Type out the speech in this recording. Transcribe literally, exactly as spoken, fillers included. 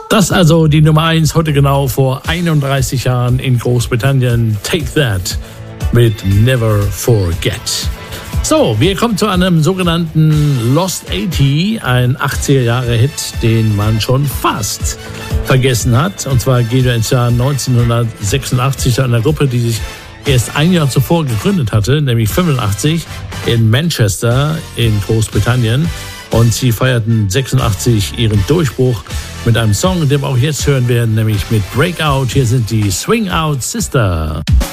Das also die Nummer eins heute genau vor einunddreißig Jahren in Großbritannien. Take That mit Never Forget. So, wir kommen zu einem sogenannten Lost achtzig, ein achtziger-Jahre-Hit, den man schon fast vergessen hat. Und zwar geht er ins Jahr neunzehnhundertsechsundachtzig zu einer Gruppe, die sich erst ein Jahr zuvor gegründet hatte, nämlich fünfundachtzig in Manchester in Großbritannien. Und sie feierten sechsundachtzig ihren Durchbruch mit einem Song, den wir auch jetzt hören werden, nämlich mit Breakout. Hier sind die Swing Out Sister.